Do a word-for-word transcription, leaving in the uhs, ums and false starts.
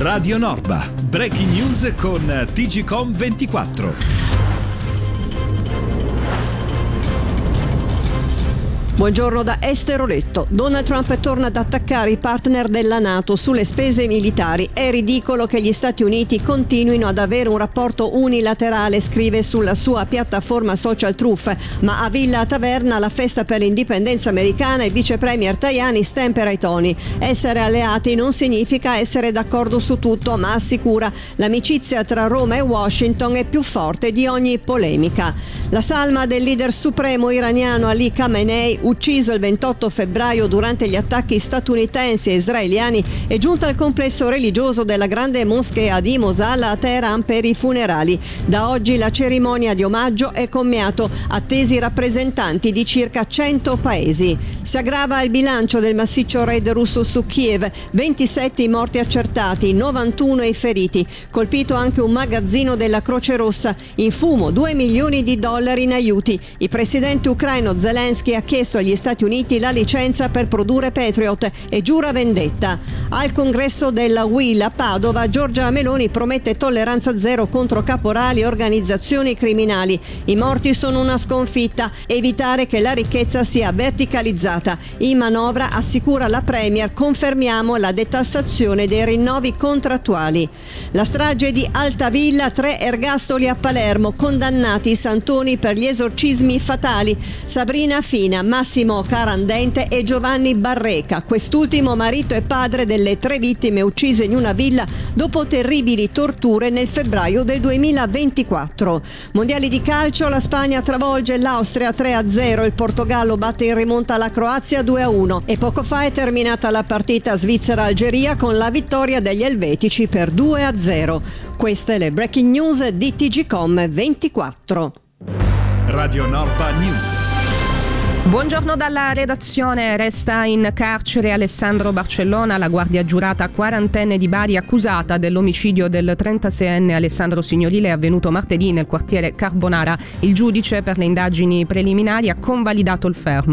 Radio Norba, breaking news con T G Com ventiquattro. Buongiorno da Esther Oletto. Donald Trump torna ad attaccare i partner della NATO sulle spese militari. È ridicolo che gli Stati Uniti continuino ad avere un rapporto unilaterale, scrive sulla sua piattaforma social Truth, ma a Villa Taverna, la festa per l'indipendenza americana, il vice premier Tajani stempera i toni. Essere alleati non significa essere d'accordo su tutto, ma assicura l'amicizia tra Roma e Washington è più forte di ogni polemica. La salma del leader supremo iraniano Ali Khamenei, ucciso il ventotto febbraio durante gli attacchi statunitensi e israeliani, è giunta al complesso religioso della grande moschea di Mosalla a Teheran per i funerali. Da oggi la cerimonia di omaggio è commiato attesi rappresentanti di circa cento paesi. Si aggrava il bilancio del massiccio raid russo su Kiev, ventisette i morti accertati, novantuno i feriti. Colpito anche un magazzino della Croce Rossa, in fumo due milioni di dollari in aiuti. Il presidente ucraino Zelensky ha chiesto agli Stati Uniti la licenza per produrre Patriot e giura vendetta. Al congresso della U I L a Padova, Giorgia Meloni promette tolleranza zero contro caporali e organizzazioni criminali. I morti sono una sconfitta, evitare che la ricchezza sia verticalizzata. In manovra, assicura la Premier, confermiamo la detassazione dei rinnovi contrattuali. La strage di Altavilla, tre ergastoli a Palermo, condannati i santoni per gli esorcismi fatali. Sabrina Fina, Massimo Carandente e Giovanni Barreca, quest'ultimo marito e padre delle tre vittime uccise in una villa dopo terribili torture nel febbraio del duemilaventiquattro. Mondiali di calcio, la Spagna travolge l'Austria tre a zero, il Portogallo batte in rimonta la Croazia due a uno e poco fa è terminata la partita Svizzera-Algeria con la vittoria degli elvetici per due a zero. Queste le breaking news di T G Com ventiquattro. Radio Norba News. Buongiorno dalla redazione. Resta in carcere Alessandro Barcellona, la guardia giurata quarantenne di Bari accusata dell'omicidio del trentaseienne Alessandro Signorile avvenuto martedì nel quartiere Carbonara. Il giudice per le indagini preliminari ha convalidato il fermo.